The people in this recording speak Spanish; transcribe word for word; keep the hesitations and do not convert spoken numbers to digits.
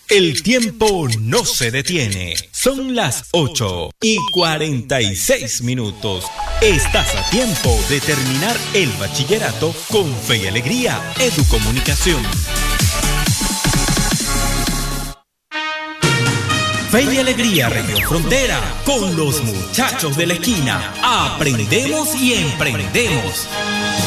El tiempo no se detiene. Son las ocho y cuarenta y seis minutos. Estás a tiempo de terminar el bachillerato con Fe y Alegría Educomunicación. Fe y Alegría Radio Frontera, con los muchachos de la esquina. Aprendemos y emprendemos.